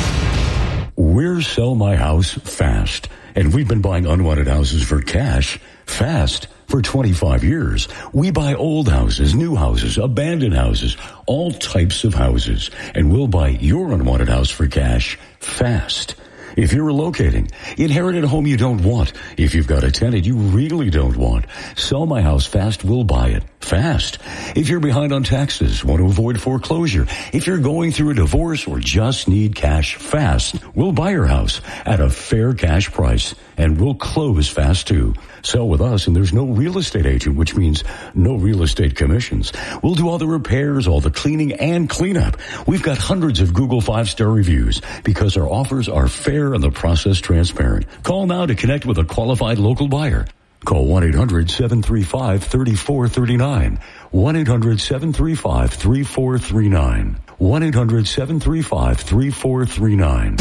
We're Sell My House Fast, and we've been buying unwanted houses for cash fast for twenty-five years. We buy old houses, new houses, abandoned houses, all types of houses, and we'll buy your unwanted house for cash fast. If you're relocating, inherited a home you don't want, if you've got a tenant you really don't want, Sell My House Fast will buy it fast. If you're behind on taxes, want to avoid foreclosure, if you're going through a divorce or just need cash fast, we'll buy your house at a fair cash price and we'll close fast too. Sell with us and there's no real estate agent, which means no real estate commissions. We'll do all the repairs, all the cleaning and cleanup. We've got hundreds of Google five-star reviews because our offers are fair and the process transparent. Call now to connect with a qualified local buyer. Call one eight hundred, seven three five, three four three nine. one eight hundred, seven three five, three four three nine. one eight hundred, seven three five, three four three nine.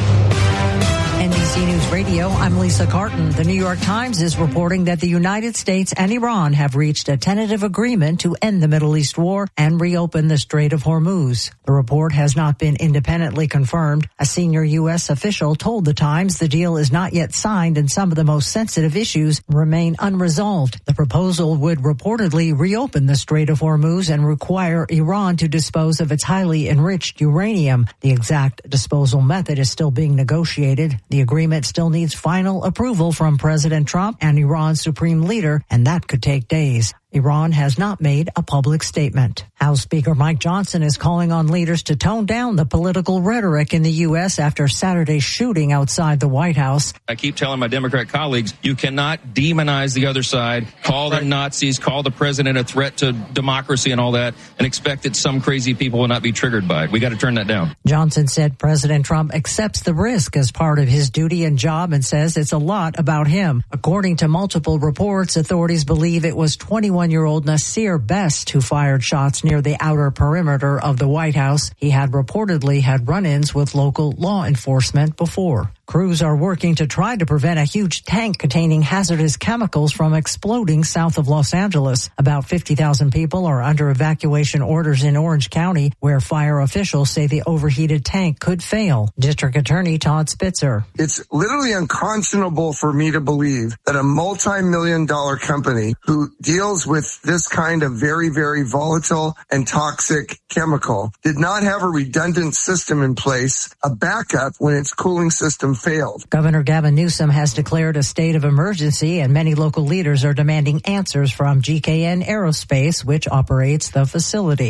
N B C News Radio, I'm Lisa Carton. The New York Times is reporting that the United States and Iran have reached a tentative agreement to end the Middle East war and reopen the Strait of Hormuz. The report has not been independently confirmed. A senior U S official told the Times the deal is not yet signed and some of the most sensitive issues remain unresolved. The proposal would reportedly reopen the Strait of Hormuz and require Iran to dispose of its highly enriched uranium. The exact disposal method is still being negotiated. The agreement still needs final approval from President Trump and Iran's supreme leader, and that could take days. Iran has not made a public statement. House Speaker Mike Johnson is calling on leaders to tone down the political rhetoric in the U S after Saturday's shooting outside the White House. I keep telling my Democrat colleagues, you cannot demonize the other side, call them Nazis, call the president a threat to democracy and all that, and expect that some crazy people will not be triggered by it. We got to turn that down. Johnson said President Trump accepts the risk as part of his duty and job and says it's a lot about him. According to multiple reports, authorities believe it was twenty-one-year-old Nasir Best who fired shots near the outer perimeter of the White House. He had reportedly had run-ins with local law enforcement before. Crews are working to try to prevent a huge tank containing hazardous chemicals from exploding south of Los Angeles. About fifty thousand people are under evacuation orders in Orange County, where fire officials say the overheated tank could fail. District Attorney Todd Spitzer. It's literally unconscionable for me to believe that a multi-million dollar company who deals with this kind of very, very volatile and toxic chemical did not have a redundant system in place, a backup when its cooling system failed. Governor Gavin Newsom has declared a state of emergency, and many local leaders are demanding answers from G K N Aerospace, which operates the facility.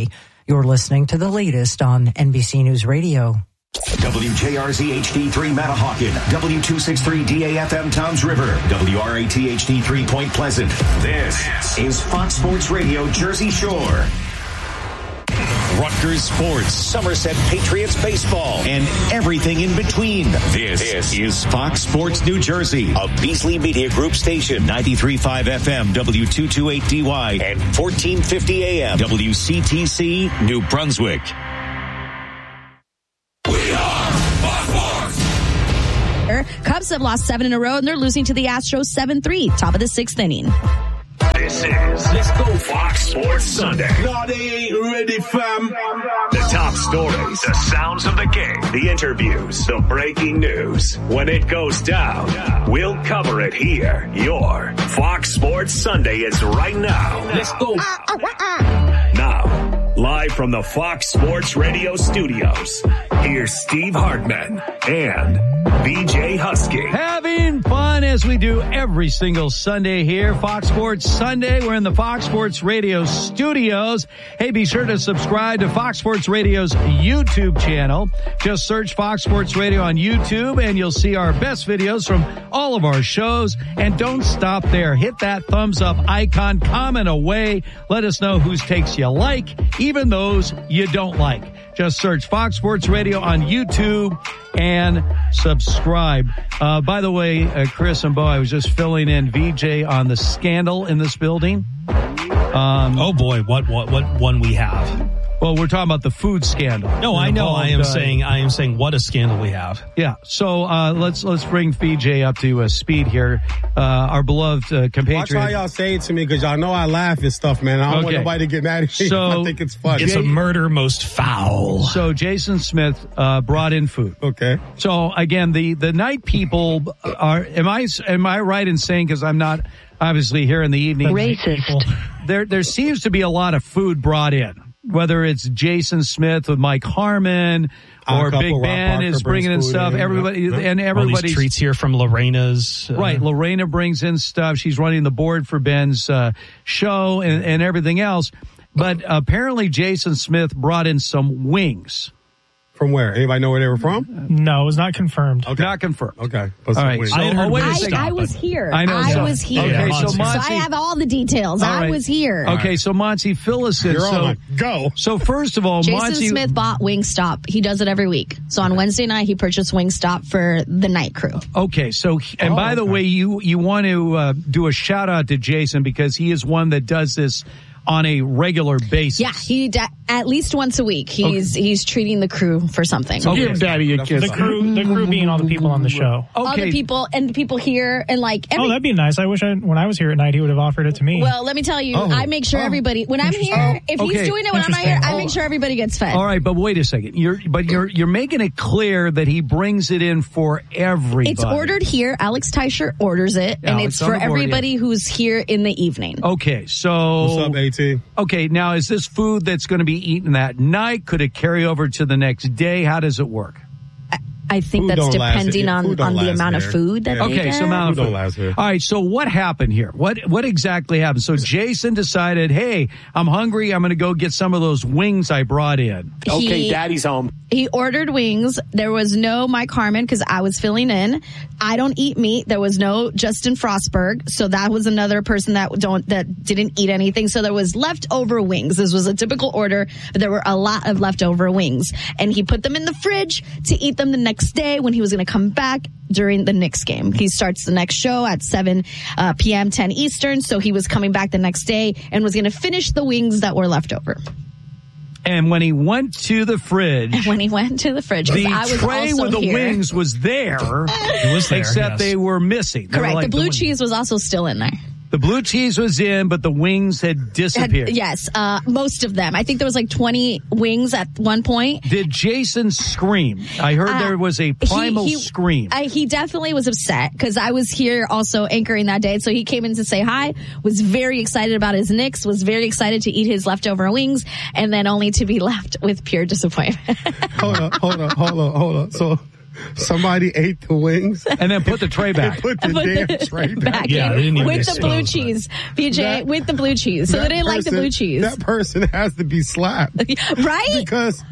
You're listening to the latest on N B C News Radio. W J R Z H D three Matahawkin, W two sixty-three D A F M Towns River, W R A T H D three Point Pleasant. This is Fox Sports Radio Jersey Shore. Rutgers Sports, Somerset Patriots baseball, and everything in between. This, this is Fox Sports New Jersey, a Beasley Media Group station, ninety-three point five F M, W two twenty-eight D Y, and fourteen fifty A M, W C T C, New Brunswick. Cubs have lost seven in a row, and they're losing to the Astros seven three, top of the sixth inning. This is Let's Go Fox Sports Sunday. No, they ain't ready, fam. The top stories, the sounds of the game, the interviews, the breaking news. When it goes down, we'll cover it here. Your Fox Sports Sunday is right now. Let's go. Now, live from the Fox Sports Radio studios, here's Steve Hartman and B J Husky. Having fun as we do every single Sunday here. Fox Sports Sunday. We're in the Fox Sports Radio studios. Hey, be sure to subscribe to Fox Sports Radio's YouTube channel. Just search Fox Sports Radio on YouTube and you'll see our best videos from all of our shows. And don't stop there. Hit that thumbs up icon, comment away. Let us know whose takes you like, even those you don't like. Just search Fox Sports Radio on YouTube and subscribe. Uh, by the way, uh, Chris and Bo, I was just filling in V J on the scandal in this building. Um, oh boy, what what what one we have? Well, we're talking about the food scandal. No, I know. I am uh, saying, I am saying, what a scandal we have. Yeah. So uh, let's let's bring V J up to uh, speed here. Uh, our beloved uh, compatriot. Watch how y'all say it to me because y'all know I laugh and stuff, man. I don't okay. want nobody to get mad at me. So I think it's funny. It's a murder most foul. So Jason Smith uh, brought in food. Okay. So again, the the night people are. Am I am I right in saying, because I'm not obviously here in the evening? Racist. There there seems to be a lot of food brought in. Whether it's Jason Smith with Mike Harmon or Big Ben is bringing in stuff, in, everybody yeah. and everybody's all these treats here from Lorena's. Uh, right, Lorena brings in stuff. She's running the board for Ben's uh, show and, and everything else. But apparently, Jason Smith brought in some wings. From where? Anybody know where they were from? No, it was not confirmed. Okay. Not confirmed. Okay. All right. So, I, oh, wait a I, second. I was here. I know. I so. was here. Okay, yeah, so Monty, so I have all the details. All I right. was here. Okay, so Monty, fill us in. You're so, on. Go. So first of all, Jason Monty Smith bought Wingstop. He does it every week. So on Wednesday night, he purchased Wingstop for the night crew. Okay, so and oh, by the okay. way, you you want to uh, do a shout out to Jason because he is one that does this on a regular basis. Yeah, he da- at least once a week. He's okay. he's treating the crew for something. So give Daddy a kiss. The crew, the crew being all the people on the show. Okay. All the people and the people here and like. Every- oh, that'd be nice. I wish I, when I was here at night, he would have offered it to me. Well, let me tell you, oh. I make sure oh. everybody when I'm here. If okay. he's doing it when I'm not here, I make sure everybody gets fed. All right, but wait a second. You're but you're you're making it clear that he brings it in for everybody. It's ordered here. Alex Teicher orders it, yeah, and it's, it's for everybody here. who's here in the evening. Okay, so what's up, AT? Okay. Now, is this food that's going to be eaten that night? Could it carry over to the next day? How does it work? I think food that's depending on, on the amount there. of food that yeah. they Okay, get. so amount of food food. don't last here. All right, so what happened here? What what exactly happened? So Jason decided, hey, I'm hungry. I'm going to go get some of those wings I brought in. He, okay, Daddy's home. He ordered wings. There was no Mike Harmon because I was filling in. I don't eat meat. There was no Justin Frostberg. So that was another person that don't that didn't eat anything. So there was leftover wings. This was a typical order, but there were a lot of leftover wings. And he put them in the fridge to eat them the next day when he was going to come back during the Knicks game. He starts the next show at seven uh, p.m., ten Eastern. So he was coming back the next day and was going to finish the wings that were left over. And when he went to the fridge, and when he went to the fridge, the I was tray also with the here. wings was there. It was there, except yes. they were missing. They Correct. were like the blue the cheese was also still in there. The blue cheese was in, but the wings had disappeared. Had, yes, uh, most of them. I think there was like twenty wings at one point. Did Jason scream? I heard uh, there was a primal he, he, scream. I, he definitely was upset because I was here also anchoring that day. So he came in to say hi, was very excited about his Knicks, was very excited to eat his leftover wings, and then only to be left with pure disappointment. hold on, hold on, hold on, hold on. So Somebody ate the wings and then put the tray back. Put the Put damn the- tray back. back Yeah, in they didn't even with the blue expose that. cheese, B J, That- with the blue cheese. So they That didn't like the person- blue cheese, That person has to be slapped. right? Because,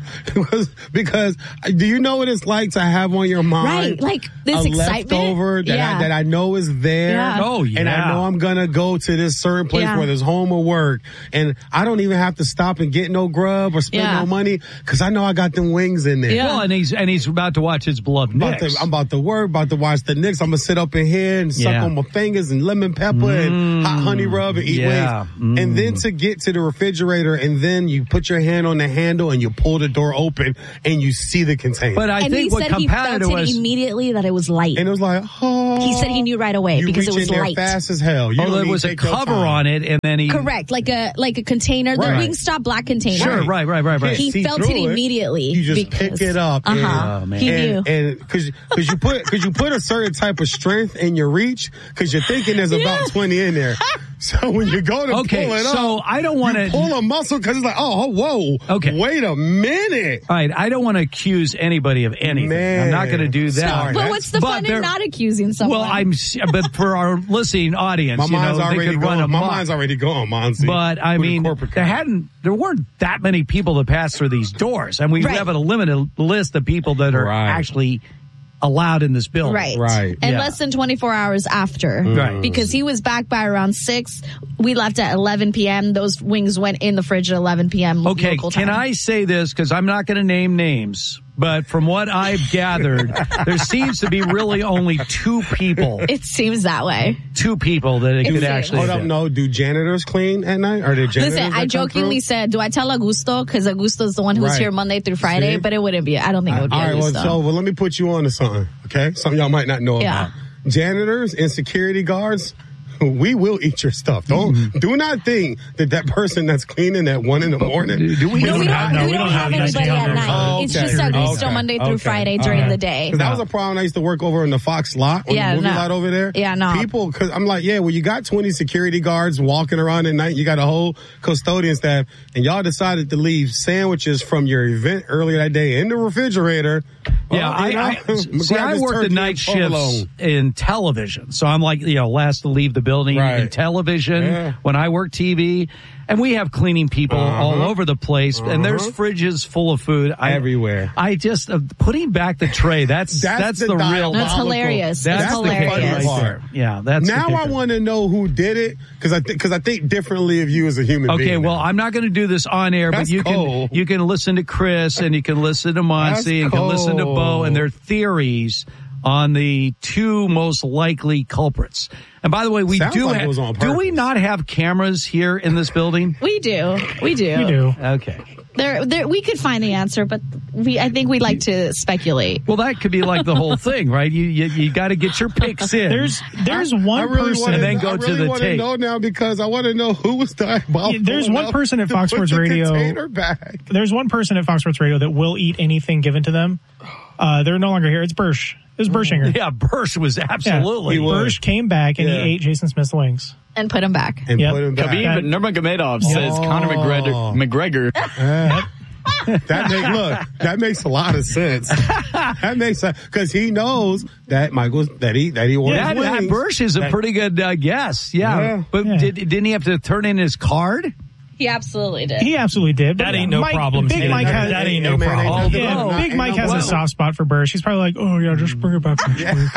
because do you know what it's like to have on your mind Right, like this a excitement? leftover that, Yeah. I, that I know is there? Yeah. Oh, And I yeah. know I'm going to go to this certain place, Yeah. whether it's home or work. And I don't even have to stop and get no grub or spend Yeah. no money because I know I got them wings in there. Yeah. Well, and he's and he's about to watch his beloved About Knicks. to, I'm about to work, about to watch the Knicks. I'm going to sit up in here and suck Yeah. on my fingers and lemon pepper and hot honey rub and eat yeah. wings. And then to get to the refrigerator and then you put your hand on the handle and you pull the door open and you see the container. But I and he think what said he felt compounded it was immediately that it was light. and it was like, oh. He said he knew right away you because it reach was in there light. fast as hell. You oh, don't there even was a take your cover time. on it, and then he Correct, like a like a container, the Right. Wingstop black container. Sure, right, right, right, right. He See felt through it immediately. You just because- pick it up. Uh-huh. Oh, man. He and, knew. and cause, cause you put, cause you put a certain type of strength in your reach, cause you're thinking there's about twenty in there. So when you go to Okay, pull it so up, I don't wanna- you pull a muscle cause it's like, oh, whoa, Okay. wait a minute. All right, I don't want to accuse anybody of anything. Man. I'm not going to do that. Sorry. But what's the But fun there- in not accusing someone? Well, I'm, s- but for our listening audience, My you mind's know, they already could run gone. My amok. mind's already gone, Monty. But I With a mean, corporate there car. hadn't, there weren't that many people that passed through these doors, and we Right. have a limited list of people that are Right. actually allowed in this building. Right. Right. And Yeah. less than twenty-four hours after. Right. Because he was back by around six. We left at eleven p.m. Those wings went in the fridge at eleven p.m. Okay, local can time. I say this? Because I'm not going to name names, but from what I've gathered, there seems to be really only two people, It seems that way. two people that it could seems. actually. Hold up, no. Do janitors clean at night? Are there janitors Listen, that I come jokingly through? said, do I tell Augusto? Because Augusto's the one who's Right. here Monday through Friday, See? but it wouldn't be. I don't think it would be All right, well, Augusto. so well, let me put you on to something, okay? Something y'all might not know Yeah. about. Janitors and security guards, we will eat your stuff. Don't Mm-hmm. do not think that that person that's cleaning at one in the morning. Do we? No, we don't, have- no, we we don't don't have have anybody night at night. Oh, It's okay. just Augusto Okay. Monday through Okay. Friday All during right. the day. 'Cause that was a problem I used to work over in the Fox lot, on Yeah, the movie no. lot over there. Yeah, no. People, cause I'm like, yeah, well, you got twenty security guards walking around at night. You got a whole custodian staff, and y'all decided to leave sandwiches from your event earlier that day in the refrigerator. Yeah, Well, you know, I, I see. grab I this work the turkey night and shifts provolone. in television, so I'm like, you know, last to leave the building Right. in television Yeah. when I work T V, and we have cleaning people Uh-huh. all over the place, and there's Uh-huh. fridges full of food I, Everywhere. I just uh, putting back the tray. That's that's, That's the, the real. diabolical- That's hilarious. That's, That's the kicker hilarious. right there. Yeah, that's the Now I kicker. want to know who did it because I because I think differently of you as a human being. Okay, well, now. I'm not going to do this on air, That's but you cool. can you can listen to Chris and you can listen to Monsi That's and you can listen to cool. Bo and their theories on the two most likely culprits. And by the way, we Sounds do like it have, was on do we purpose. not have cameras here in this building? We do. We do. We do. Okay. There, there, we could find the answer, but we, I think we like to speculate. Well, that could be like the whole thing, right? You you, you got to get your picks in. There's there's I one really person. wanna, And then go I to really the wanna tape. know now because I want to know who was diabolical. Yeah, there's one enough person at to Fox put Sports the Radio- container back. There's one person at Fox Sports Radio that will eat anything given to them. Uh, they're no longer here. It's Bursch. It was Bershinger. Yeah, Bursch was absolutely. Yeah. Bursch came back and Yeah. he ate Jason Smith's wings. And put him back. And Yep. put him back. Khabib Nurmagomedov says Oh. Conor McGregor. McGregor. Uh, that make, look, that makes a lot of sense. That makes sense because he knows that Michael that he that he ordered That, that wings. Bursch is a That- pretty good uh, guess. Yeah, Yeah. but Yeah. Did, didn't he have to turn in his card? He absolutely did. He absolutely did. but That ain't no Mike, problem. Big Mike that, has, that ain't no Hey, man, ain't problem. nothing yeah, wrong with Big that. Mike Ain't no has a problem. soft spot for Bursch. He's probably like, oh yeah, just bring it back next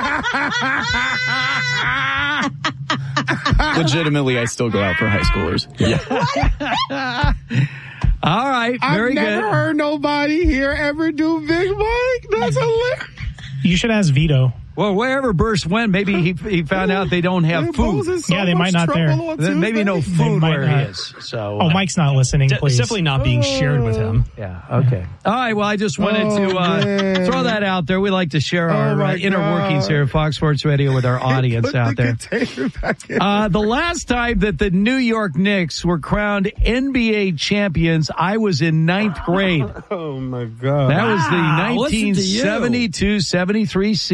week. Legitimately, I still go out for high schoolers. Yeah. All right, very I've never good. heard nobody here ever do Big Mike. That's hilarious. You should ask Vito. Well, wherever Bursch went, maybe he he found out they don't have It food. poses so Yeah, they much might not there. trouble on Then maybe no Tuesday. food might where not. he is. So, Oh, Mike's not listening, It's please. definitely not being shared with him. yeah, okay. All right, well, I just wanted Oh, to uh, man. throw that out there. We like to share Oh, our my uh, inner God. workings here at Fox Sports Radio with our audience Put out the there. container back in. Uh, the last time that the New York Knicks were crowned N B A champions, I was in ninth grade. Oh my God. That was the Wow, listen to nineteen seventy-two seventy-three season. Damn,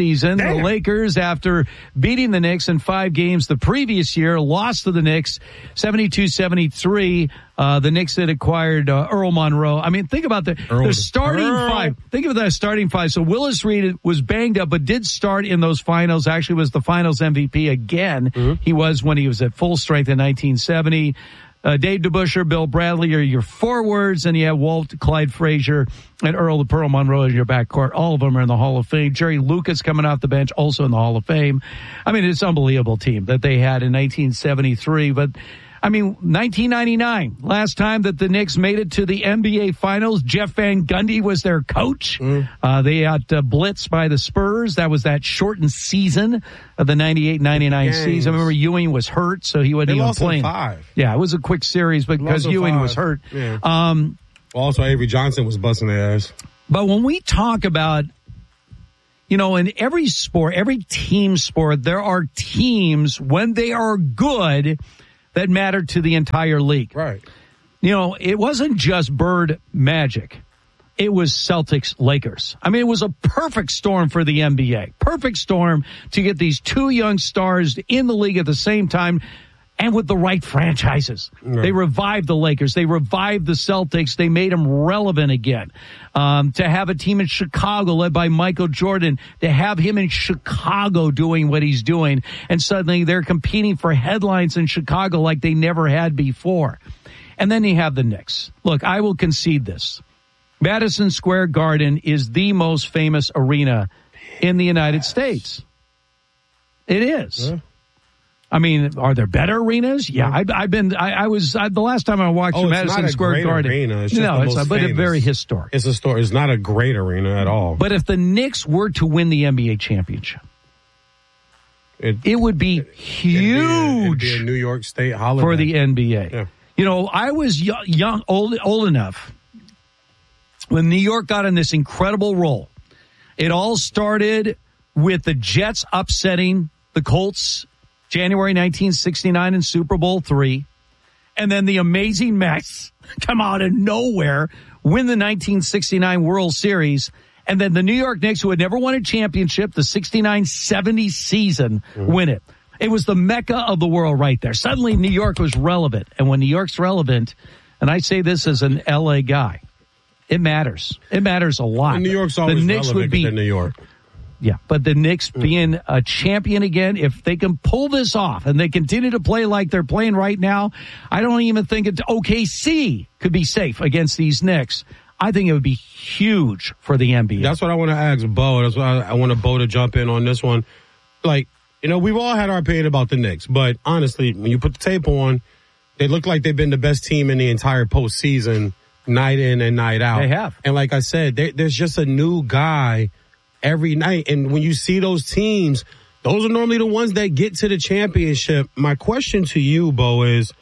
The Lakers, after beating the Knicks in five games the previous year, lost to the Knicks seventy-two seventy-three. Uh, the Knicks had acquired uh, Earl Monroe. I mean, think about the, the starting Earl. five. Think of that starting five. So Willis Reed was banged up, but did start in those finals. Actually was the finals M V P again. Mm-hmm. He was when he was at full strength in nineteen seventy. Uh, Dave DeBusschere, Bill Bradley are your forwards, and you have Walt, Clyde Frazier, and Earl the Pearl Monroe as your backcourt. All of them are in the Hall of Fame. Jerry Lucas coming off the bench, also in the Hall of Fame. I mean, it's an unbelievable team that they had in nineteen seventy-three, but I mean, nineteen ninety-nine, last time that the Knicks made it to the N B A Finals, Jeff Van Gundy was their coach. Mm. Uh, they got uh, blitzed by the Spurs. That was that shortened season of the ninety-eight ninety-nine season. I remember Ewing was hurt, so he wasn't they even lost playing. Five. Yeah, it was a quick series because Ewing five. was hurt. Yeah. Um, also, Avery Johnson was busting their ass. But when we talk about, you know, in every sport, every team sport, there are teams when they are good that mattered to the entire league. Right. You know, it wasn't just Bird Magic. It was Celtics Lakers. I mean, it was a perfect storm for the N B A. Perfect storm to get these two young stars in the league at the same time and with the right franchises. Right. They revived the Lakers. They revived the Celtics. They made them relevant again. Um, to have a team in Chicago led by Michael Jordan, to have him in Chicago doing what he's doing, and suddenly they're competing for headlines in Chicago like they never had before. And then you have the Knicks. Look, I will concede this. Madison Square Garden is the most famous arena in the United States. It is. Yeah. I mean, are there better arenas? Yeah, I've, I've been. I, I was I, the last time I walked oh, through Madison Square Garden. Arena. It's just no, the it's most not, but it's very historic. It's a story. It's not a great arena at all. But if the Knicks were to win the N B A championship, it, it would be huge. It'd be a New York State holiday for the N B A. Yeah. You know, I was young, young old, old enough when New York got in this incredible role. It all started with the Jets upsetting the Colts January nineteen sixty-nine in Super Bowl three. And then the amazing Mets come out of nowhere, win the nineteen sixty-nine World Series. And then the New York Knicks, who had never won a championship, the sixty-nine seventy season, mm-hmm. win it. It was the mecca of the world right there. Suddenly New York was relevant. And when New York's relevant, and I say this as an L A guy, it matters. It matters a lot. And New York's always the Knicks relevant would be, in New York. Yeah, but the Knicks being a champion again, if they can pull this off and they continue to play like they're playing right now, I don't even think it, O K C could be safe against these Knicks. I think it would be huge for the N B A. That's what I want to ask Bo. That's why I want Bo to jump in on this one. Like, you know, we've all had our opinion about the Knicks, but honestly, when you put the tape on, they look like they've been the best team in the entire postseason, night in and night out. They have. And like I said, they, there's just a new guy every night. And when you see those teams, those are normally the ones that get to the championship. My question to you, Bo, is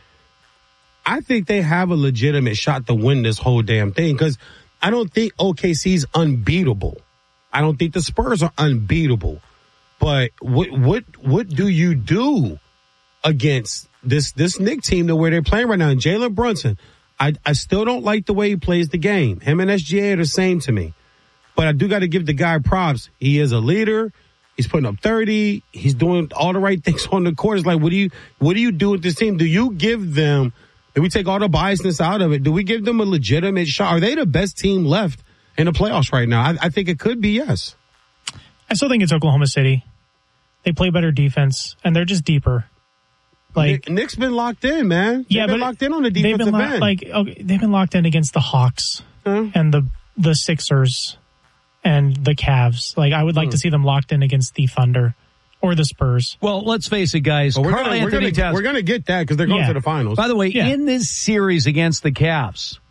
I think they have a legitimate shot to win this whole damn thing because I don't think O K C's unbeatable. I don't think the Spurs are unbeatable. But what what what do you do against this this Knicks team to where they're playing right now? And Jalen Brunson, I, I still don't like the way he plays the game. Him and S G A are the same to me. But I do got to give the guy props. He is a leader. He's putting up thirty. He's doing all the right things on the court. It's like, what do you, what do you do with this team? Do you give them, do we take all the biasness out of it? Do we give them a legitimate shot? Are they the best team left in the playoffs right now? I, I think it could be, yes. I still think it's Oklahoma City. They play better defense, and they're just deeper. Like Nick, Nick's been locked in, man. Yeah, they've been but locked in on the defensive they've been lo- end. Like okay, they've been locked in against the Hawks huh? and the the Sixers and the Cavs. Like I would like hmm. to see them locked in against the Thunder or the Spurs. Well, let's face it, guys. Well, we're Karl gonna, Anthony we're gonna, Towns. We're going to get that because they're going yeah. to the finals. By the way, yeah. in this series against the Cavs,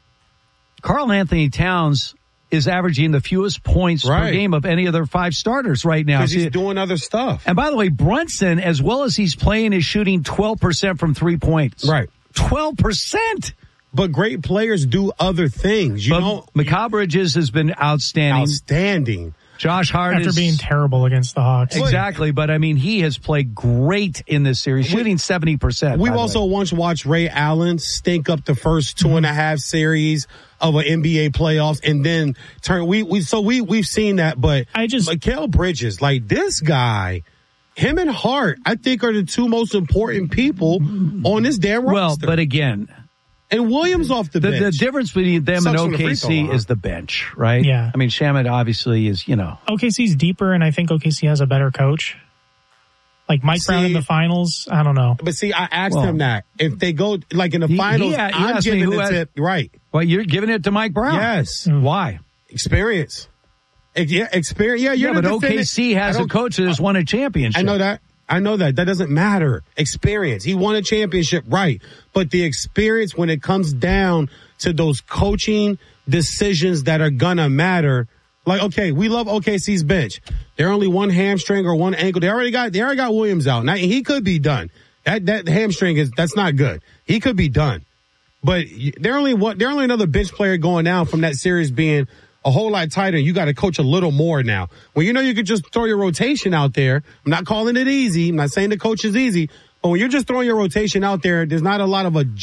Karl Anthony Towns is averaging the fewest points right. per game of any of their five starters right now. Because he's doing other stuff. And by the way, Brunson, as well as he's playing, is shooting twelve percent from three points. Right. twelve percent. But great players do other things. You but know, Mikal Bridges has been outstanding. Outstanding. Josh Hart after is, being terrible against the Hawks. Exactly, but I mean, he has played great in this series, shooting seventy percent. We've also once watched Ray Allen stink up the first two and a half series of an N B A playoffs, and then turn. We we so we we've seen that, but I just Mikal Bridges, like this guy. Him and Hart, I think, are the two most important people on this damn roster. Well, but again, and Williams off the, the bench. The difference between them Sucks and from the O K free C throw line. is the bench, right? Yeah. I mean, Shamet obviously is, you know. O K C's deeper, and I think O K C has a better coach. Like Mike See, Brown in the finals, I don't know. But see, I asked Well, him that. If they go, like in the He- finals, he, he I'm asked me giving who it has- to, right. Well, you're giving it to Mike Brown. Yes. Why? Experience. Ex- Yeah, experience. Yeah, you're Yeah, the but O K C defendant. has I a don't- coach that has won a championship. I know that. I know that. That doesn't matter. Experience. He won a championship, right. But the experience when it comes down to those coaching decisions that are gonna matter. Like, okay, we love O K C's bench. They're only one hamstring or one ankle. They already got, they already got Williams out. Now, he could be done. That, that hamstring is, that's not good. He could be done. But they're only what, they're only another bench player going down from that series being a whole lot tighter. You got to coach a little more now. Well, you know, you could just throw your rotation out there. I'm not calling it easy. I'm not saying the coach is easy, but when you're just throwing your rotation out there, there's not a lot of adjustment.